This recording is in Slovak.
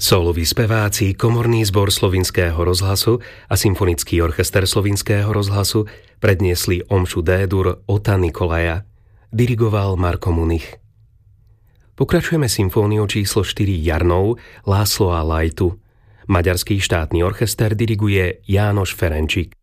Sóloví speváci, komorný zbor Slovinského rozhlasu a symfonický orchester Slovinského rozhlasu predniesli omšu D-dur Ota Nikolaja. Dirigoval Marko Munich. Pokračujeme symfóniou číslo 4 Jarnov Lászlóa Lajtu. Maďarský štátny orchester diriguje János Ferenčík.